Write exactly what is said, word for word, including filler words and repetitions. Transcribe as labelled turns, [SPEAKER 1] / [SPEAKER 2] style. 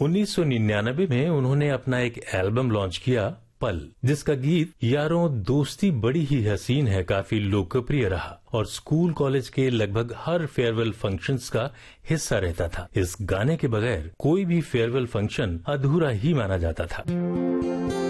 [SPEAKER 1] उन्नीस सौ निन्यानवे में उन्होंने अपना एक एल्बम लॉन्च किया, पल, जिसका गीत यारों दोस्ती बड़ी ही हसीन है काफी लोकप्रिय रहा और स्कूल कॉलेज के लगभग हर फेयरवेल फंक्शंस का हिस्सा रहता था। इस गाने के बगैर कोई भी फेयरवेल फंक्शन अधूरा ही माना जाता था।